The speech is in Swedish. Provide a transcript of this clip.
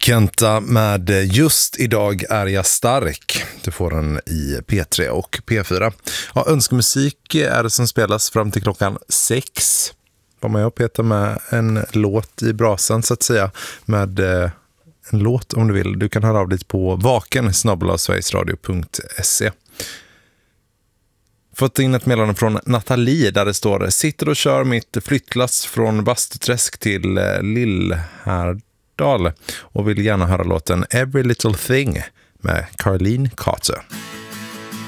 Kenta med Just idag är jag stark. Du får den i P3 och P4. Ja, önskemusik är det som spelas fram till klockan 6. Var med och peta med en låt i brasan så att säga. Med en låt om du vill. Du kan höra av dig på vaken@sverigesradio.se. Fått in ett meddelande från Nathalie där det står: sitter och kör mitt flyttlass från Bastuträsk till Lillhärdal och vill gärna höra låten Every Little Thing med Caroline Carter.